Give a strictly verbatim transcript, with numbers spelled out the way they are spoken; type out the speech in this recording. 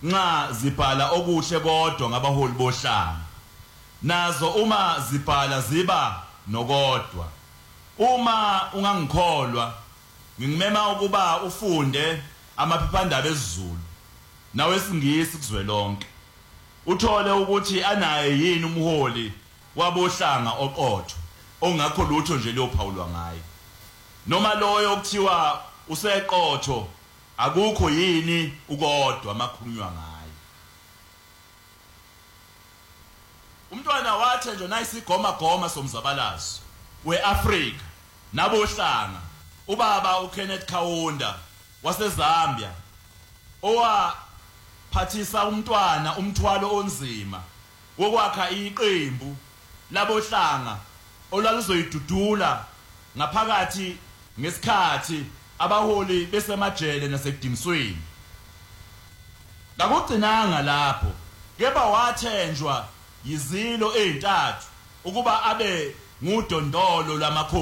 nxa zibhala okuhle kodwa ngabaholi bohlanga nazo uma zibhala ziba nokodwa. Uma ungangikholwa ngingimema ukuba ufunde amaphephandaba esiZulu nawesingisi kuzwelonke uthole ukuthi anaye yini umholi wabohlanga oqotho ongakho lutho nje liyophawulwa ngaye, noma loyo okuthiwa useqotho akukho yini ukodwa amakhulunywa ngaye. Umntwana wathe nje nayisigoma goma somzabalazo weAfrika nabohlanga ubaba uKenneth Kaunda waseZambia owaphathisa umntwana umthwalo onzima wokwakha iqembu labohlanga olalizoyidudula ngaphakathi ngesikhathi abaholi besemajele nasekudingisweni. Ngakugcinanga lapho keba wathenjwa yizilo ezintathu ukuba abe ngudondolo lwamakhosi